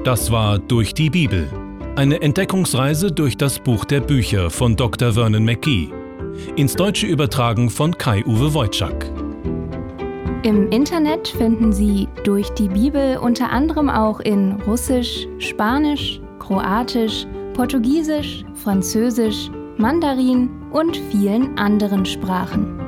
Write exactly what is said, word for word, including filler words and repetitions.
Das war Durch die Bibel. Eine Entdeckungsreise durch das Buch der Bücher von Doktor Vernon Mackey. Ins Deutsche übertragen von Kai-Uwe Wojczak. Im Internet finden Sie Durch die Bibel unter anderem auch in Russisch, Spanisch, Kroatisch, Portugiesisch, Französisch, Mandarin und vielen anderen Sprachen.